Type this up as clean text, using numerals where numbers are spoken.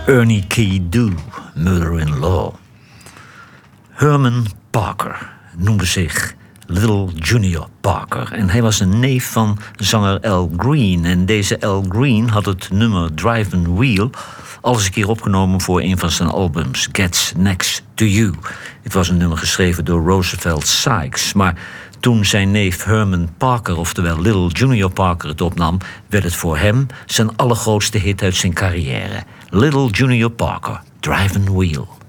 Ernie Kiedoo, Mother-in-Law. Herman Parker noemde zich Little Junior Parker. En hij was een neef van zanger Al Green. En deze Al Green had het nummer Drivin' Wheel al eens een keer opgenomen voor een van zijn albums, Gets Next to You. Het was een nummer geschreven door Roosevelt Sykes. Maar toen zijn neef Herman Parker, oftewel Little Junior Parker, het opnam, werd het voor hem zijn allergrootste hit uit zijn carrière. Little Junior Parker, Drivin' Wheel.